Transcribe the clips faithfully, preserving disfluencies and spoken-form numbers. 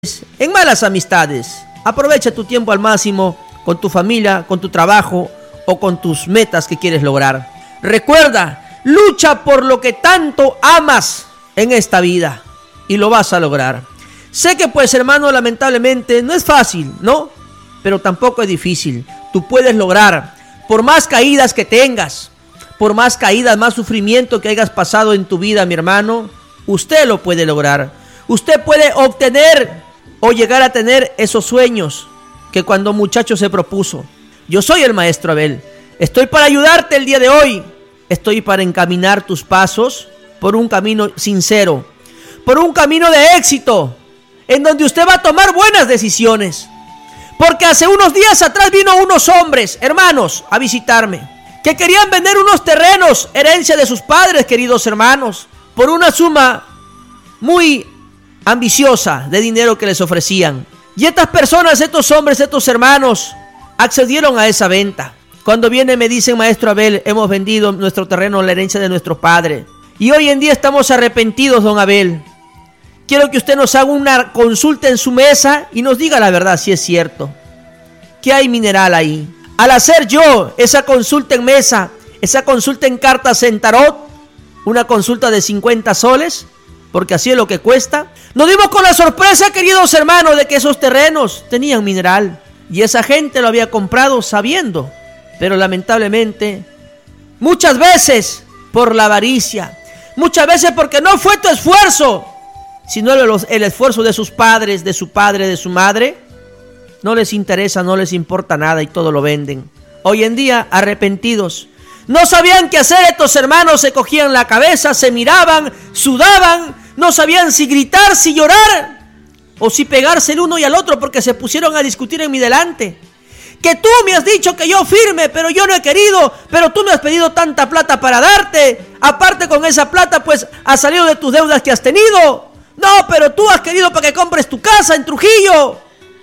en malas amistades. Aprovecha tu tiempo al máximo con tu familia, con tu trabajo o con tus metas que quieres lograr. Recuerda, lucha por lo que tanto amas en esta vida y lo vas a lograr. Sé que pues, hermano, lamentablemente no es fácil, ¿no? Pero tampoco es difícil. Tú puedes lograr, por más caídas que tengas, por más caídas, más sufrimiento que hayas pasado en tu vida, mi hermano, usted lo puede lograr. Usted puede obtener o llegar a tener esos sueños que cuando muchacho se propuso. Yo soy el maestro Abel. Estoy para ayudarte el día de hoy. Estoy para encaminar tus pasos por un camino sincero, por un camino de éxito, en donde usted va a tomar buenas decisiones. Porque hace unos días atrás vino unos hombres, hermanos, a visitarme, que querían vender unos terrenos, herencia de sus padres, queridos hermanos, por una suma muy ambiciosa de dinero que les ofrecían. Y estas personas, estos hombres, estos hermanos, accedieron a esa venta. Cuando viene me dicen: maestro Abel, hemos vendido nuestro terreno, la herencia de nuestro padre, y hoy en día estamos arrepentidos, don Abel. Quiero que usted nos haga una consulta en su mesa y nos diga la verdad si es cierto. ¿Qué hay mineral ahí? Al hacer yo esa consulta en mesa, esa consulta en cartas en tarot, una consulta de cincuenta soles, porque así es lo que cuesta, nos dimos con la sorpresa, queridos hermanos, de que esos terrenos tenían mineral. Y esa gente lo había comprado sabiendo, pero lamentablemente, muchas veces por la avaricia, muchas veces porque no fue tu esfuerzo, sino el esfuerzo de sus padres, de su padre, de su madre, no les interesa, no les importa nada y todo lo venden. Hoy en día, arrepentidos, no sabían qué hacer estos hermanos, se cogían la cabeza, se miraban, sudaban, no sabían si gritar, si llorar o si pegarse el uno y al otro, porque se pusieron a discutir en mi delante. Que tú me has dicho que yo firme, pero yo no he querido, pero tú me has pedido tanta plata para darte, aparte con esa plata pues has salido de tus deudas que has tenido. No, pero tú has querido para que compres tu casa en Trujillo.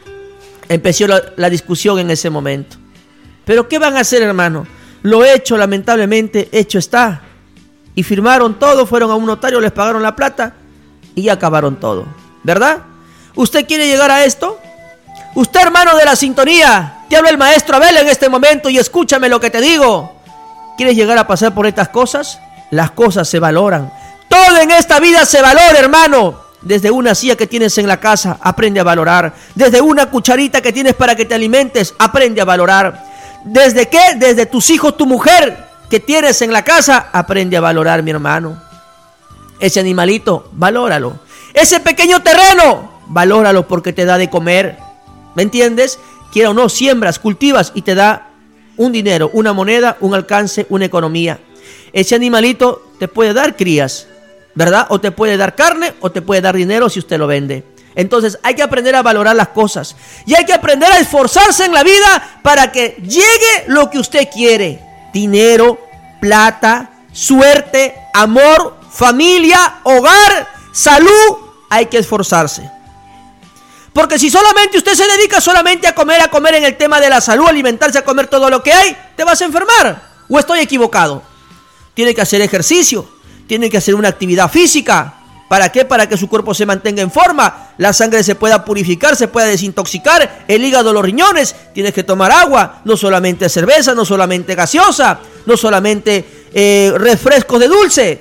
Empezó la, la discusión en ese momento. Pero ¿qué van a hacer, hermano? Lo hecho, lamentablemente, hecho está. Y firmaron todo, fueron a un notario, les pagaron la plata y ya acabaron todo, ¿verdad? ¿Usted quiere llegar a esto? Usted, hermano de la sintonía, te habla el maestro Abel en este momento y escúchame lo que te digo. ¿Quieres llegar a pasar por estas cosas? Las cosas se valoran. Todo en esta vida se valora, hermano. Desde una silla que tienes en la casa, aprende a valorar. Desde una cucharita que tienes para que te alimentes, aprende a valorar. ¿Desde qué? Desde tus hijos, tu mujer que tienes en la casa, aprende a valorar, mi hermano. Ese animalito, valóralo. Ese pequeño terreno, valóralo porque te da de comer. ¿Me entiendes? Quiera o no, siembras, cultivas y te da un dinero, una moneda, un alcance, una economía. Ese animalito te puede dar crías, ¿verdad? O te puede dar carne o te puede dar dinero si usted lo vende. Entonces hay que aprender a valorar las cosas y hay que aprender a esforzarse en la vida para que llegue lo que usted quiere. Dinero, plata, suerte, amor, familia, hogar, salud. Hay que esforzarse. Porque si solamente usted se dedica solamente a comer, a comer en el tema de la salud, alimentarse, a comer todo lo que hay, te vas a enfermar. ¿O estoy equivocado? Tiene que hacer ejercicio, tiene que hacer una actividad física. ¿Para qué? Para que su cuerpo se mantenga en forma, la sangre se pueda purificar, se pueda desintoxicar, el hígado, los riñones. Tienes que tomar agua, no solamente cerveza, no solamente gaseosa, no solamente eh, refrescos de dulce.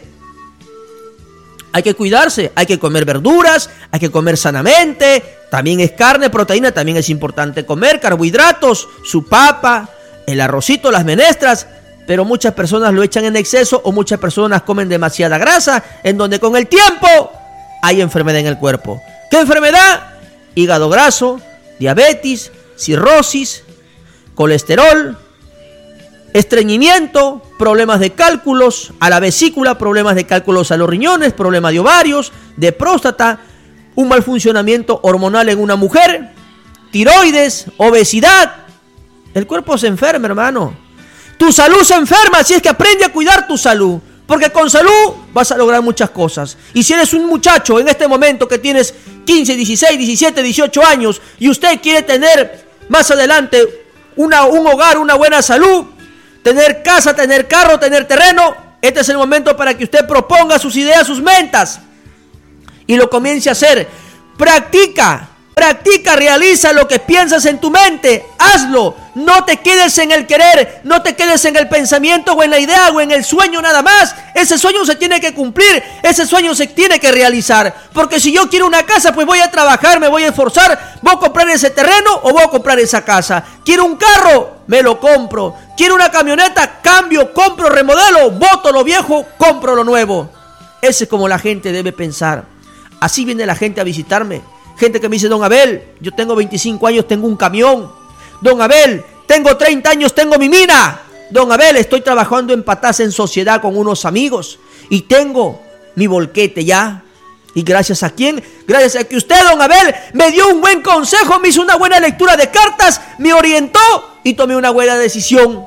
Hay que cuidarse, hay que comer verduras, hay que comer sanamente. También es carne, proteína, también es importante comer carbohidratos, su papa, el arrocito, las menestras. Pero muchas personas lo echan en exceso o muchas personas comen demasiada grasa, en donde con el tiempo hay enfermedad en el cuerpo. ¿Qué enfermedad? Hígado graso, diabetes, cirrosis, colesterol, estreñimiento, problemas de cálculos a la vesícula, problemas de cálculos a los riñones, problemas de ovarios, de próstata, un mal funcionamiento hormonal en una mujer, tiroides, obesidad. El cuerpo se enferma, hermano. Tu salud se enferma, así es que aprende a cuidar tu salud, porque con salud vas a lograr muchas cosas. Y si eres un muchacho en este momento que tienes quince, dieciséis, diecisiete, dieciocho años y usted quiere tener más adelante una, un hogar, una buena salud, tener casa, tener carro, tener terreno, este es el momento para que usted proponga sus ideas, sus metas y lo comience a hacer. Practica, Practica, realiza lo que piensas en tu mente. Hazlo. No te quedes en el querer. No te quedes en el pensamiento o en la idea o en el sueño nada más. Ese sueño se tiene que cumplir. Ese sueño se tiene que realizar. Porque si yo quiero una casa, pues voy a trabajar, me voy a esforzar. Voy a comprar ese terreno o voy a comprar esa casa. Quiero un carro, me lo compro. Quiero una camioneta, cambio, compro, remodelo. Boto lo viejo, compro lo nuevo. Ese es como la gente debe pensar. Así viene la gente a visitarme. Gente que me dice: don Abel, yo tengo veinticinco años, tengo un camión. Don Abel, tengo treinta años, tengo mi mina. Don Abel, estoy trabajando en patas en sociedad con unos amigos y tengo mi volquete ya. ¿Y gracias a quién? Gracias a que usted, don Abel, me dio un buen consejo, me hizo una buena lectura de cartas, me orientó y tomé una buena decisión.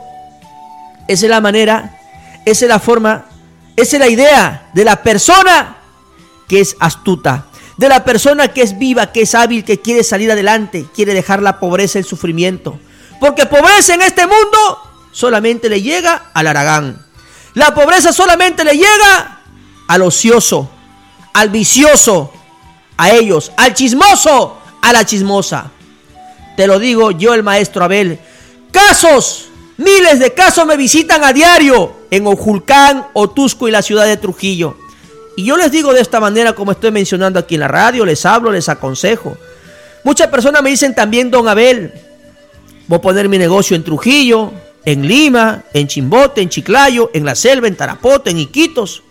Esa es la manera, esa es la forma, esa es la idea de la persona que es astuta. De la persona que es viva, que es hábil, que quiere salir adelante, quiere dejar la pobreza y el sufrimiento. Porque pobreza en este mundo solamente le llega al haragán. La pobreza solamente le llega al ocioso, al vicioso, a ellos, al chismoso, a la chismosa. Te lo digo yo, el maestro Abel. Casos, miles de casos me visitan a diario en Ojulcán, Otusco y la ciudad de Trujillo. Y yo les digo de esta manera, como estoy mencionando aquí en la radio, les hablo, les aconsejo. Muchas personas me dicen también: don Abel, voy a poner mi negocio en Trujillo, en Lima, en Chimbote, en Chiclayo, en La Selva, en Tarapoto, en Iquitos.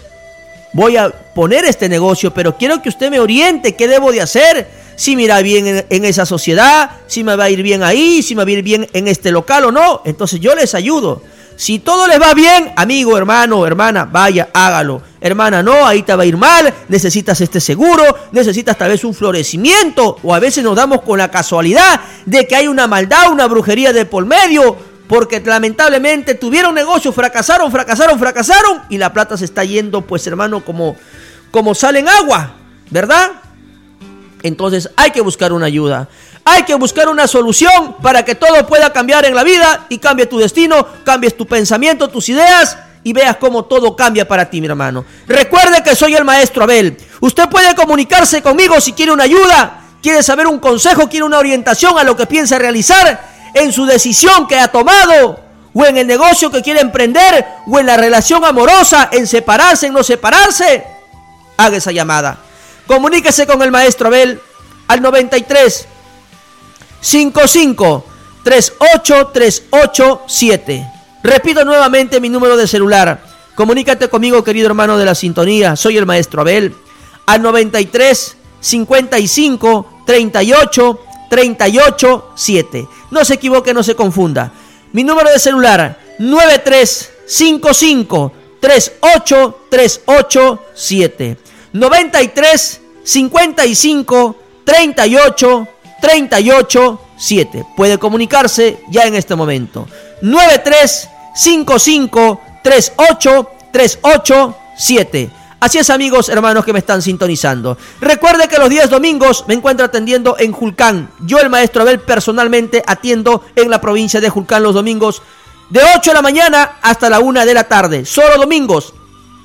Voy a poner este negocio, pero quiero que usted me oriente qué debo de hacer. Si me irá bien en, en esa sociedad, si me va a ir bien ahí, si me va a ir bien en este local o no. Entonces yo les ayudo. Si todo les va bien, amigo, hermano, hermana, vaya, hágalo. Hermana, no, ahí te va a ir mal, necesitas este seguro, necesitas tal vez un florecimiento, o a veces nos damos con la casualidad de que hay una maldad, una brujería de por medio, porque lamentablemente tuvieron negocio, fracasaron, fracasaron, fracasaron, y la plata se está yendo, pues hermano, como, como sale en agua, ¿verdad? Entonces hay que buscar una ayuda. Hay que buscar una solución para que todo pueda cambiar en la vida y cambie tu destino, cambies tu pensamiento, tus ideas y veas cómo todo cambia para ti, mi hermano. Recuerde que soy el maestro Abel. Usted puede comunicarse conmigo si quiere una ayuda, quiere saber un consejo, quiere una orientación a lo que piensa realizar en su decisión que ha tomado, o en el negocio que quiere emprender, o en la relación amorosa, en separarse, en no separarse. Haga esa llamada. Comuníquese con el maestro Abel al noventa y tres, cincuenta y cinco, treinta y ocho, treinta y ocho, siete. Repito nuevamente mi número de celular. Comunícate conmigo, querido hermano de la sintonía. Soy el maestro Abel. Al noventa y tres, cincuenta y cinco, treinta y ocho, treinta y ocho, siete. No se equivoque, no se confunda. Mi número de celular: nueve tres cinco cinco, treinta y ocho, treinta y ocho, siete. noventa y tres, cincuenta y cinco, treinta y ocho, treinta y ocho, siete. Puede comunicarse ya en este momento. nueve tres cinco cinco, treinta y ocho, treinta y ocho, siete. Así es, amigos, hermanos que me están sintonizando. Recuerde que los días domingos me encuentro atendiendo en Julcán. Yo, el maestro Abel, personalmente atiendo en la provincia de Julcán los domingos de ocho de la mañana hasta la una de la tarde. Solo domingos.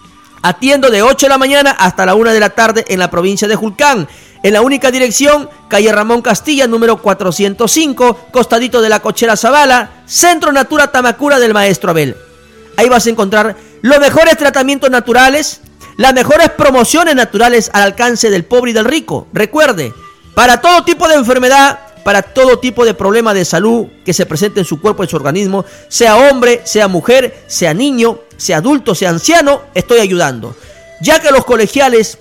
Atiendo de ocho de la mañana hasta la una de la tarde en la provincia de Julcán. En la única dirección, calle Ramón Castilla, número cuatrocientos cinco, costadito de la Cochera Zavala, Centro Natura Tamacura del maestro Abel. Ahí vas a encontrar los mejores tratamientos naturales, las mejores promociones naturales al alcance del pobre y del rico. Recuerde, para todo tipo de enfermedad, para todo tipo de problema de salud que se presente en su cuerpo, en su organismo, sea hombre, sea mujer, sea niño, sea adulto, sea anciano, estoy ayudando. Ya que los colegiales,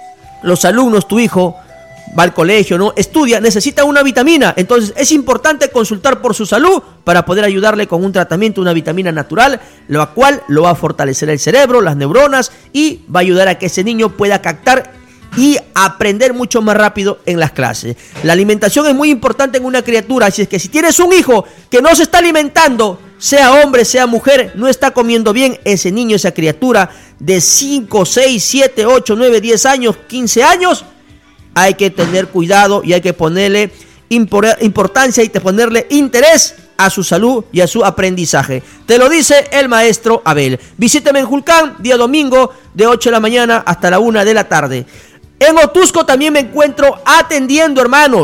los alumnos, tu hijo va al colegio, ¿no? Estudia, necesita una vitamina. Entonces es importante consultar por su salud para poder ayudarle con un tratamiento, una vitamina natural, la cual lo va a fortalecer el cerebro, las neuronas, y va a ayudar a que ese niño pueda captar y aprender mucho más rápido en las clases. La alimentación es muy importante en una criatura, así es que si tienes un hijo que no se está alimentando, sea hombre, sea mujer, no está comiendo bien, ese niño, esa criatura de cinco, seis, siete, ocho, nueve, diez años, quince años, hay que tener cuidado y hay que ponerle importancia y ponerle interés a su salud y a su aprendizaje. Te lo dice el maestro Abel. Visíteme en Julcán, día domingo, de ocho de la mañana hasta la una de la tarde. En Otusco también me encuentro atendiendo, hermanos.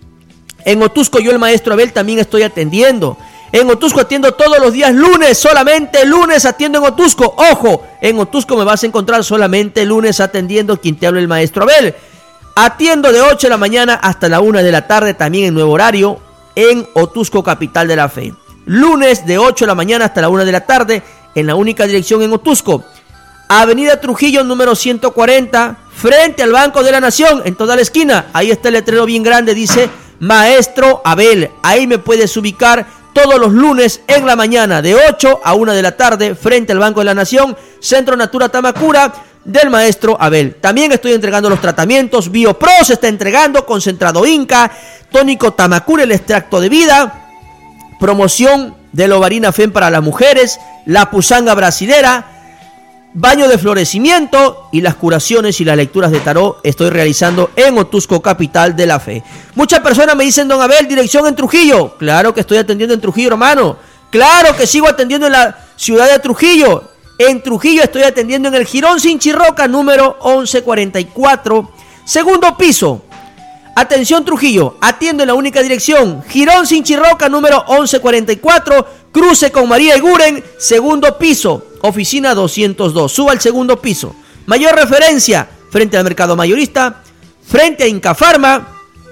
En Otusco yo, el maestro Abel, también estoy atendiendo. En Otusco atiendo todos los días lunes, solamente lunes atiendo en Otusco. Ojo, en Otusco me vas a encontrar solamente lunes atendiendo, quien te habla, el maestro Abel. Atiendo de ocho de la mañana hasta la una de la tarde, también en nuevo horario, en Otusco, capital de la fe. Lunes de ocho de la mañana hasta la una de la tarde, en la única dirección en Otusco. Avenida Trujillo, número ciento cuarenta, frente al Banco de la Nación, en toda la esquina. Ahí está el letrero bien grande, dice Maestro Abel. Ahí me puedes ubicar todos los lunes en la mañana, de ocho a una de la tarde, frente al Banco de la Nación, Centro Natura Tamacura, del maestro Abel. También estoy entregando los tratamientos. BioPro se está entregando, concentrado Inca, tónico Tamacura, el extracto de vida, promoción de Lovarina F E M para las mujeres, la pusanga brasilera, baño de florecimiento y las curaciones y las lecturas de tarot estoy realizando en Otusco, capital de la fe. Muchas personas me dicen: don Abel, dirección en Trujillo. Claro que estoy atendiendo en Trujillo, hermano. Claro que sigo atendiendo en la ciudad de Trujillo. En Trujillo estoy atendiendo en el Jirón Sinchirroca, número once cuarenta y cuatro, segundo piso. Atención Trujillo, atiendo en la única dirección, Jirón Sinchirroca, número once cuarenta y cuatro, cruce con María Eguren, segundo piso, oficina doscientos dos. Suba al segundo piso. Mayor referencia, frente al mercado mayorista, frente a Incafarma,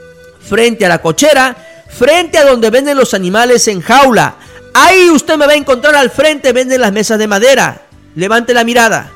frente a la cochera, frente a donde venden los animales en jaula. Ahí usted me va a encontrar al frente, venden las mesas de madera. Levante la mirada.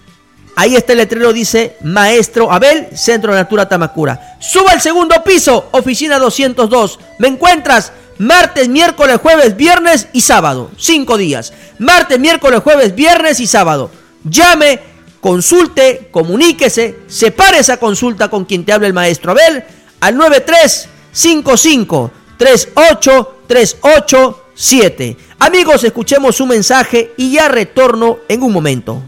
Ahí está el letrero, dice Maestro Abel, Centro Natura Tamacura. Suba al segundo piso, oficina doscientos dos. Me encuentras martes, miércoles, jueves, viernes y sábado. Cinco días. Martes, miércoles, jueves, viernes y sábado. Llame, consulte, comuníquese, separe esa consulta con quien te habla, el maestro Abel, al nueve tres cinco cinco tres ocho tres ocho siete. Amigos, escuchemos su mensaje y ya retorno en un momento.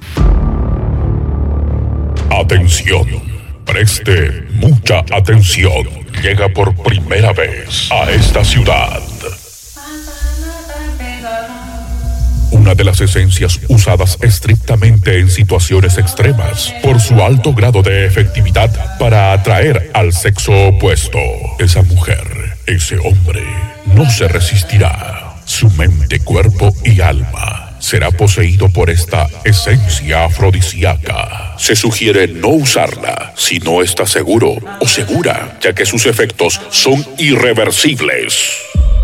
Atención, preste mucha atención. Llega por primera vez a esta ciudad una de las esencias usadas estrictamente en situaciones extremas por su alto grado de efectividad para atraer al sexo opuesto. Esa mujer, ese hombre, no se resistirá. Su mente, cuerpo y alma será poseído por esta esencia afrodisíaca. Se sugiere no usarla si no está seguro o segura, ya que sus efectos son irreversibles.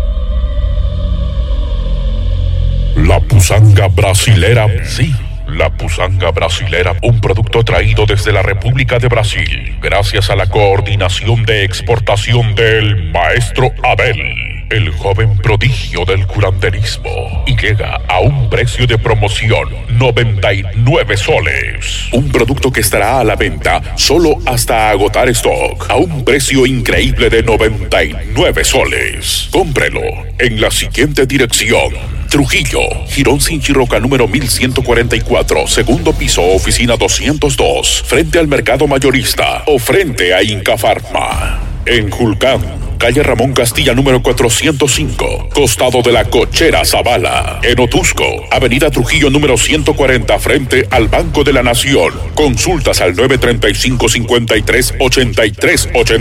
La pusanga brasilera, sí, la pusanga brasilera, un producto traído desde la República de Brasil, gracias a la coordinación de exportación del maestro Abel, el joven prodigio del curanderismo, y llega a un precio de promoción, noventa y nueve soles. Un producto que estará a la venta solo hasta agotar stock, a un precio increíble de noventa y nueve soles. Cómprelo en la siguiente dirección: Trujillo, Jirón Sinchirroca, número mil ciento cuarenta y cuatro, segundo piso, oficina doscientos dos, frente al mercado mayorista o frente a Incafarma. En Julcán, calle Ramón Castilla, número cuatrocientos cinco, costado de la cochera Zavala. En Otusco, avenida Trujillo, número ciento cuarenta, frente al Banco de la Nación. Consultas al nueve tres cinco, cinco tres, ocho tres ocho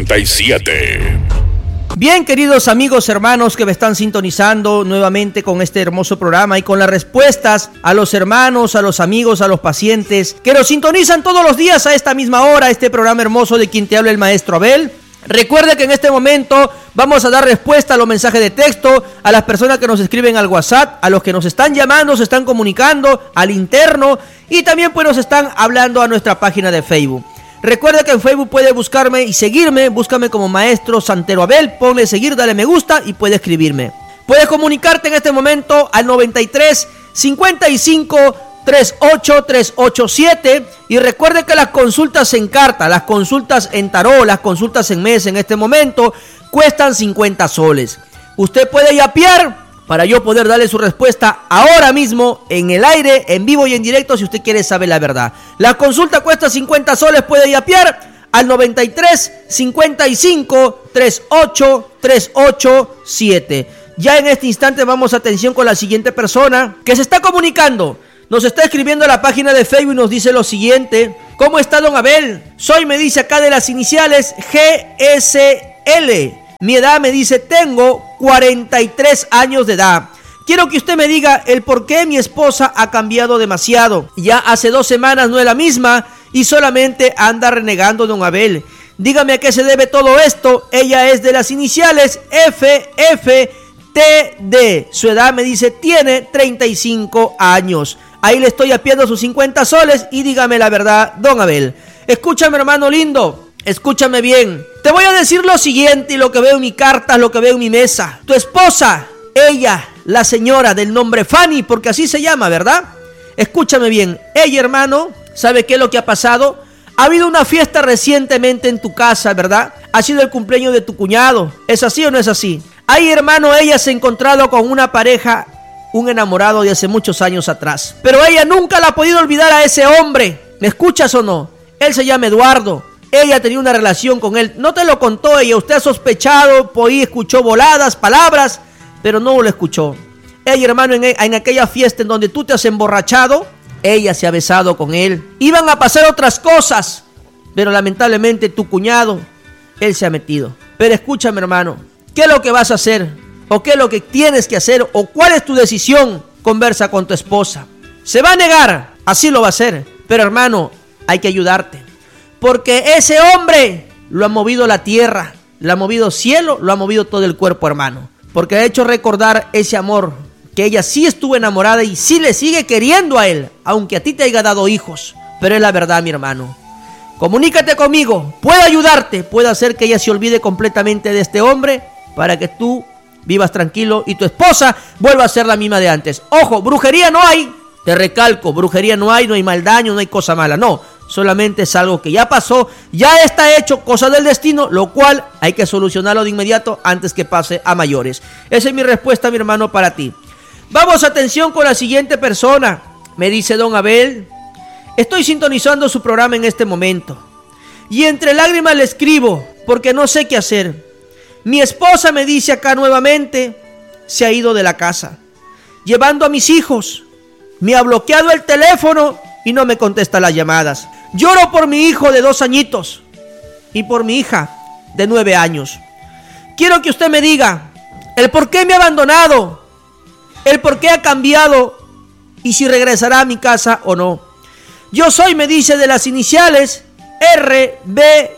siete. Bien, queridos amigos, hermanos que me están sintonizando nuevamente con este hermoso programa y con las respuestas a los hermanos, a los amigos, a los pacientes que nos sintonizan todos los días a esta misma hora, este programa hermoso de quien te habla, el maestro Abel. Recuerde que en este momento vamos a dar respuesta a los mensajes de texto, a las personas que nos escriben al WhatsApp, a los que nos están llamando, se están comunicando, al interno, y también pues nos están hablando a nuestra página de Facebook. Recuerda que en Facebook puedes buscarme y seguirme, búscame como Maestro Santero Abel, ponle seguir, dale me gusta y puedes escribirme. Puedes comunicarte en este momento al noventa y tres cincuenta y cinco treinta y ocho trescientos ochenta y siete, y recuerde que las consultas en carta, las consultas en tarot, las consultas en mes en este momento cuestan cincuenta soles. Usted puede yapear para yo poder darle su respuesta ahora mismo, en el aire, en vivo y en directo, si usted quiere saber la verdad. La consulta cuesta cincuenta soles, puede yapear al noventa y tres cincuenta y cinco treinta y ocho trescientos ochenta y siete. Ya en este instante vamos, atención, con la siguiente persona que se está comunicando. Nos está escribiendo a la página de Facebook y nos dice lo siguiente. ¿Cómo está don Abel? Soy, me dice acá de las iniciales G S L. Mi edad, me dice, tengo cuarenta y tres años de edad. Quiero que usted me diga el por qué mi esposa ha cambiado demasiado. Ya hace dos semanas no es la misma y solamente anda renegando don Abel. Dígame a qué se debe todo esto. Ella es de las iniciales F F T D. Su edad, me dice, tiene treinta y cinco años. Ahí le estoy apiando sus cincuenta soles y dígame la verdad, don Abel. Escúchame, hermano lindo, escúchame bien. Te voy a decir lo siguiente y lo que veo en mi carta, lo que veo en mi mesa. Tu esposa, ella, la señora del nombre Fanny, porque así se llama, ¿verdad? Escúchame bien. Ella, hermano, ¿sabe qué es lo que ha pasado? Ha habido una fiesta recientemente en tu casa, ¿verdad? Ha sido el cumpleaños de tu cuñado. ¿Es así o no es así? Ahí, hermano, ella se ha encontrado con una pareja, un enamorado de hace muchos años atrás. Pero ella nunca la ha podido olvidar a ese hombre. ¿Me escuchas o no? Él se llama Eduardo. Ella tenía una relación con él. No te lo contó ella. Usted ha sospechado, por ahí escuchó voladas, palabras, pero no lo escuchó. Ella, hermano, en, en aquella fiesta en donde tú te has emborrachado, ella se ha besado con él. Iban a pasar otras cosas, pero lamentablemente tu cuñado, él se ha metido. Pero escúchame, hermano, ¿qué es lo que vas a hacer? ¿O qué es lo que tienes que hacer? ¿O cuál es tu decisión? Conversa con tu esposa. ¿Se va a negar? Así lo va a hacer. Pero, hermano, hay que ayudarte. Porque ese hombre lo ha movido la tierra, lo ha movido cielo, lo ha movido todo el cuerpo, hermano. Porque ha hecho recordar ese amor, que ella sí estuvo enamorada y sí le sigue queriendo a él, aunque a ti te haya dado hijos. Pero es la verdad, mi hermano. Comunícate conmigo, puedo ayudarte, puedo hacer que ella se olvide completamente de este hombre para que tú vivas tranquilo y tu esposa vuelva a ser la misma de antes. Ojo, brujería no hay, te recalco, brujería no hay, no hay mal daño, no hay cosa mala, no. Solamente es algo que ya pasó, ya está hecho, cosa del destino, lo cual hay que solucionarlo de inmediato antes que pase a mayores. Esa es mi respuesta, mi hermano, para ti. Vamos, atención con la siguiente persona. Me dice don Abel, estoy sintonizando su programa en este momento y entre lágrimas le escribo porque no sé qué hacer. Mi esposa, me dice acá nuevamente, se ha ido de la casa, llevando a mis hijos. Me ha bloqueado el teléfono y no me contesta las llamadas. Lloro por mi hijo de dos añitos y por mi hija de nueve años. Quiero que usted me diga el por qué me ha abandonado, el por qué ha cambiado y si regresará a mi casa o no. Yo soy, me dice, de las iniciales R B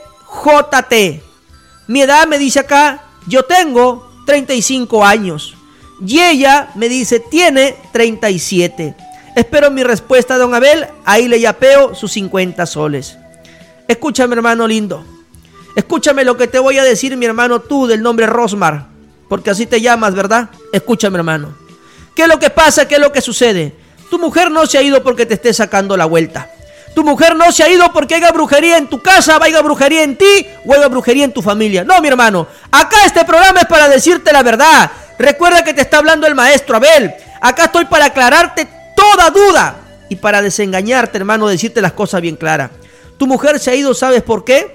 J T. Mi edad, me dice acá, yo tengo treinta y cinco años y ella, me dice, tiene treinta y siete. Espero mi respuesta, don Abel. Ahí le yapeo sus cincuenta soles. Escúchame, hermano lindo. Escúchame lo que te voy a decir, mi hermano, tú del nombre Rosmar, porque así te llamas, ¿verdad? Escúchame, hermano. ¿Qué es lo que pasa? ¿Qué es lo que sucede? Tu mujer no se ha ido porque te esté sacando la vuelta. Tu mujer no se ha ido porque haya brujería en tu casa, haya brujería en ti o haya brujería en tu familia. No, mi hermano. Acá este programa es para decirte la verdad. Recuerda que te está hablando el maestro Abel. Acá estoy para aclararte toda duda y para desengañarte, hermano, decirte las cosas bien claras. Tu mujer se ha ido, ¿sabes por qué?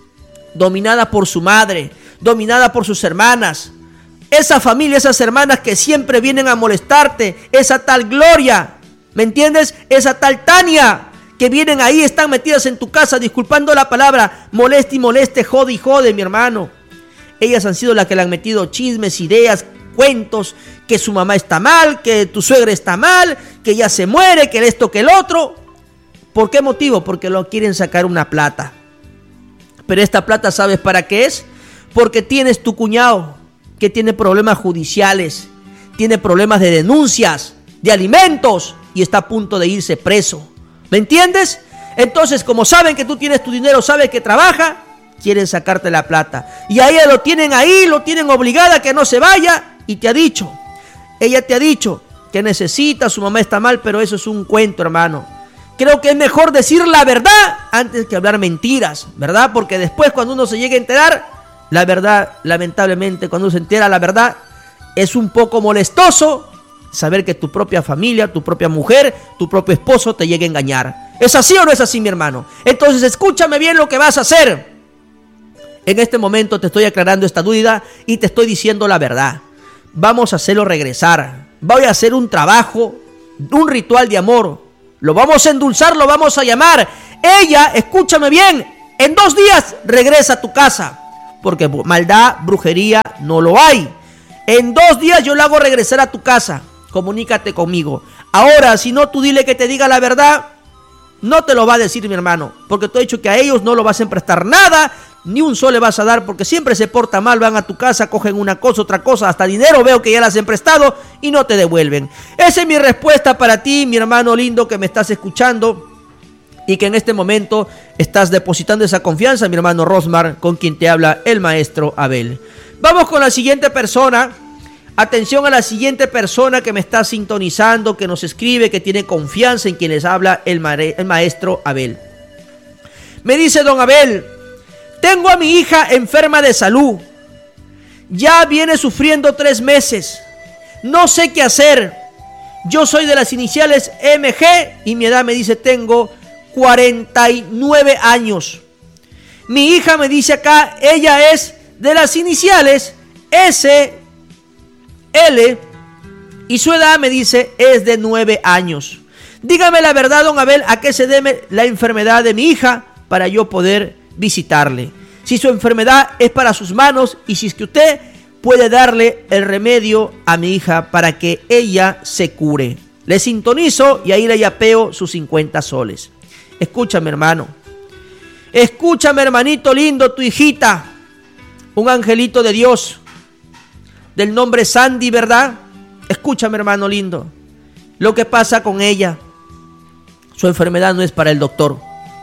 Dominada por su madre, dominada por sus hermanas. Esa familia, esas hermanas que siempre vienen a molestarte, esa tal Gloria, ¿me entiendes? Esa tal Tania, que vienen ahí, están metidas en tu casa, disculpando la palabra, moleste y moleste, jode y jode, mi hermano. Ellas han sido las que le han metido chismes, ideas, cuentos, que su mamá está mal, que tu suegra está mal, que ya se muere, que esto, que el otro. ¿Por qué motivo? Porque lo quieren sacar una plata. Pero esta plata, ¿sabes para qué es? Porque tienes tu cuñado que tiene problemas judiciales, tiene problemas de denuncias, de alimentos y está a punto de irse preso. ¿Me entiendes? Entonces, como saben que tú tienes tu dinero, sabes que trabaja, quieren sacarte la plata. Y a ella lo tienen ahí, lo tienen obligada a que no se vaya. Y te ha dicho, ella te ha dicho que necesita, su mamá está mal, pero eso es un cuento, hermano. Creo que es mejor decir la verdad antes que hablar mentiras, ¿verdad? Porque después, cuando uno se llegue a enterar, la verdad, lamentablemente, cuando uno se entera la verdad, es un poco molestoso saber que tu propia familia, tu propia mujer, tu propio esposo te llegue a engañar. ¿Es así o no es así, mi hermano? Entonces, escúchame bien lo que vas a hacer. En este momento te estoy aclarando esta duda y te estoy diciendo la verdad. Vamos a hacerlo regresar. Voy a hacer un trabajo, un ritual de amor lo vamos a endulzar, lo vamos a llamar. Ella, escúchame bien, en dos días regresa a tu casa, porque maldad, brujería no lo hay. En dos días yo la hago regresar a tu casa. Comunícate conmigo. Ahora, si no, tú dile que te diga la verdad. No te lo va a decir, mi hermano, porque te he dicho que a ellos no lo vas a prestar nada, ni un sol le vas a dar, porque siempre se porta mal. Van a tu casa, cogen una cosa, otra cosa, hasta dinero veo que ya las han prestado y no te devuelven. Esa es mi respuesta para ti, mi hermano lindo que me estás escuchando y que en este momento estás depositando esa confianza, mi hermano Rosmar, con quien te habla el maestro Abel. Vamos con la siguiente persona. Atención a la siguiente persona que me está sintonizando, que nos escribe, que tiene confianza en quien les habla el, ma- el maestro Abel. Me dice: don Abel, tengo a mi hija enferma de salud. Ya viene sufriendo tres meses. No sé qué hacer. Yo soy de las iniciales M G y mi edad, me dice, tengo cuarenta y nueve años. Mi hija me dice acá, ella es de las iniciales S L y su edad, me dice, es de nueve años. Dígame la verdad, don Abel, a qué se debe la enfermedad de mi hija para yo poder visitarle. Si su enfermedad es para sus manos y si es que usted puede darle el remedio a mi hija para que ella se cure. Le sintonizo y ahí le yapeo sus cincuenta soles. Escúchame, hermano. Escúchame, hermanito lindo, tu hijita, un angelito de Dios, del nombre Sandy, ¿verdad? Escúchame, hermano lindo. Lo que pasa con ella, su enfermedad no es para el doctor.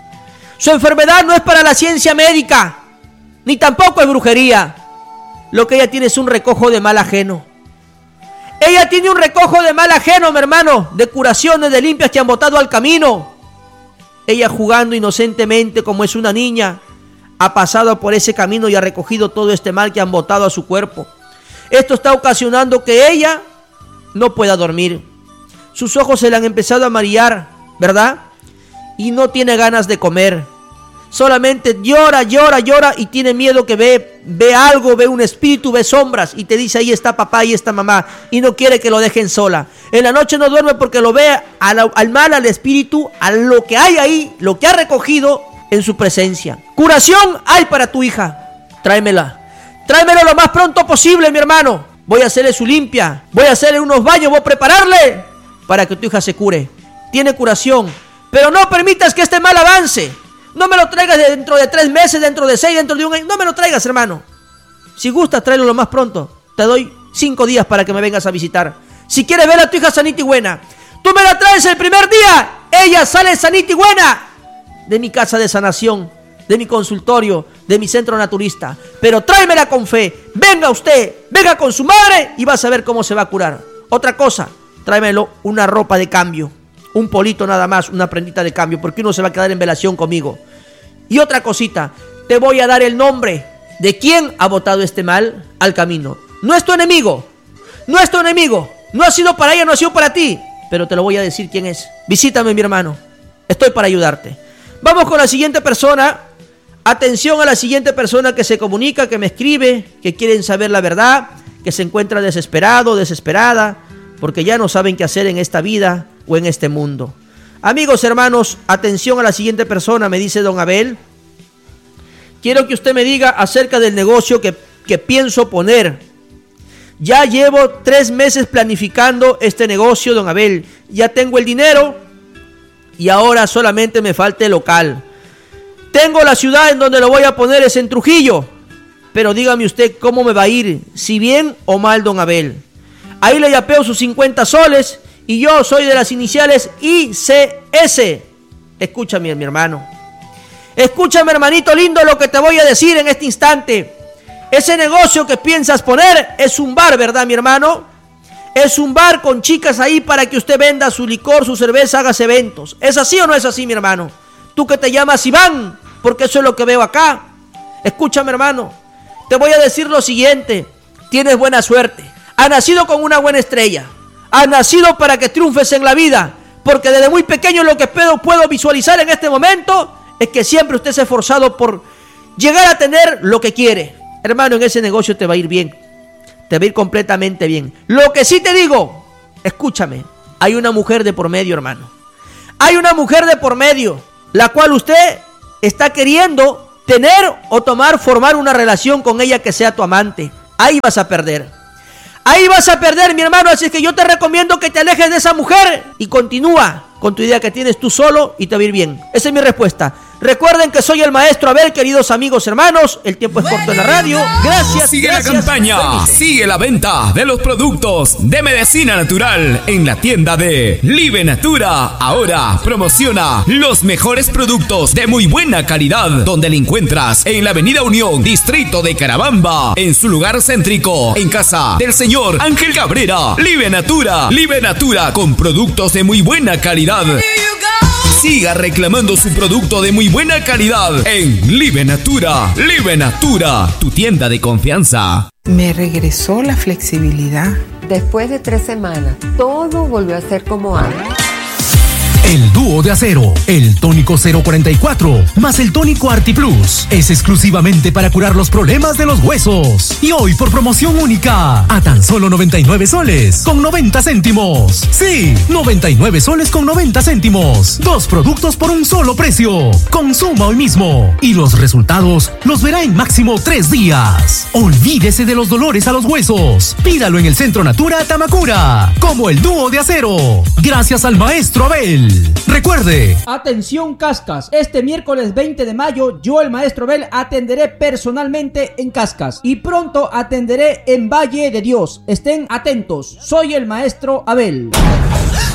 Su enfermedad no es para la ciencia médica, ni tampoco es brujería. Lo que ella tiene es un recojo de mal ajeno. Ella tiene un recojo de mal ajeno, mi hermano, de curaciones, de limpias que han botado al camino. Ella, jugando inocentemente como es una niña, ha pasado por ese camino y ha recogido todo este mal que han botado a su cuerpo. Esto está ocasionando que ella no pueda dormir. Sus ojos se le han empezado a marear, ¿verdad? Y no tiene ganas de comer. Solamente llora, llora, llora y tiene miedo que ve, ve algo, ve un espíritu, ve sombras y te dice, ahí está papá, ahí está mamá, y no quiere que lo dejen sola. En la noche no duerme porque lo ve al, al mal, al espíritu, a lo que hay ahí, lo que ha recogido en su presencia. Curación hay para tu hija. Tráemela. Tráemelo lo más pronto posible, mi hermano. Voy a hacerle su limpia, voy a hacerle unos baños, voy a prepararle para que tu hija se cure. Tiene curación, pero no permitas que este mal avance. No me lo traigas dentro de tres meses, dentro de seis, dentro de un año. No me lo traigas, hermano. Si gustas, tráelo lo más pronto. Te doy cinco días para que me vengas a visitar. Si quieres ver a tu hija sanita y buena, tú me la traes el primer día. Ella sale sanita y buena de mi casa de sanación, de mi consultorio, de mi centro naturista. Pero tráemela con fe. Venga usted, venga con su madre y vas a ver cómo se va a curar. Otra cosa, tráemelo una ropa de cambio. Un polito nada más, una prendita de cambio, porque uno se va a quedar en velación conmigo. Y otra cosita, te voy a dar el nombre de quien ha botado este mal al camino. No es tu enemigo, no es tu enemigo, no ha sido para ella, no ha sido para ti, pero te lo voy a decir quién es. Visítame, mi hermano, estoy para ayudarte. Vamos con la siguiente persona. Atención a la siguiente persona que se comunica, que me escribe, que quieren saber la verdad, que se encuentra desesperado, desesperada, porque ya no saben qué hacer en esta vida o en este mundo. Amigos, hermanos, atención a la siguiente persona, me dice don Abel. Quiero que usted me diga acerca del negocio que, que pienso poner. Ya llevo tres meses planificando este negocio, don Abel. Ya tengo el dinero y ahora solamente me falta el local. Tengo la ciudad en donde lo voy a poner, es en Trujillo. Pero dígame usted cómo me va a ir, si bien o mal, don Abel. Ahí le yapeo sus cincuenta soles y yo soy de las iniciales I C S. Escúchame, mi hermano. Escúchame, hermanito lindo, lo que te voy a decir en este instante. Ese negocio que piensas poner es un bar, ¿verdad, mi hermano? Es un bar con chicas ahí para que usted venda su licor, su cerveza, hagas eventos. ¿Es así o no es así, mi hermano? Tú que te llamas Iván, porque eso es lo que veo acá. Escúchame, hermano. Te voy a decir lo siguiente. Tienes buena suerte. Has nacido con una buena estrella. Has nacido para que triunfes en la vida. Porque desde muy pequeño lo que puedo, puedo visualizar en este momento es que siempre usted se ha esforzado por llegar a tener lo que quiere. Hermano, en ese negocio te va a ir bien. Te va a ir completamente bien. Lo que sí te digo, escúchame, hay una mujer de por medio, hermano. Hay una mujer de por medio, la cual usted está queriendo tener o tomar, formar una relación con ella que sea tu amante. Ahí vas a perder. Ahí vas a perder, mi hermano. Así que yo te recomiendo que te alejes de esa mujer y continúa con tu idea que tienes tú solo y te va a ir bien. Esa es mi respuesta. Recuerden que soy el maestro Abel, queridos amigos, hermanos. El tiempo es corto en la radio. Gracias. Sigue gracias, la campaña. permite. Sigue la venta de los productos de medicina natural en la tienda de Live Natura. Ahora promociona los mejores productos de muy buena calidad, donde le encuentras en la Avenida Unión, distrito de Carabamba, en su lugar céntrico, en casa del señor Ángel Cabrera. Live Natura. Live Natura con productos de muy buena calidad. Siga reclamando su producto de muy buena calidad en Live Natura. Live Natura, tu tienda de confianza. Me regresó la flexibilidad. Después de tres semanas, todo volvió a ser como antes. El dúo de acero, el tónico cero cuarenta y cuatro, más el tónico Artiplus, es exclusivamente para curar los problemas de los huesos. Y hoy por promoción única, a tan solo noventa y nueve soles con noventa céntimos. Sí, noventa y nueve soles con noventa céntimos. Dos productos por un solo precio. Consuma hoy mismo y los resultados los verá en máximo tres días. Olvídese de los dolores a los huesos. Pídalo en el Centro Natura Tamacura, como el dúo de acero. Gracias al maestro Abel. Recuerde. Atención Cascas, este miércoles veinte de mayo yo, el maestro Abel, atenderé personalmente en Cascas y pronto atenderé en Valle de Dios. Estén atentos, soy el maestro Abel.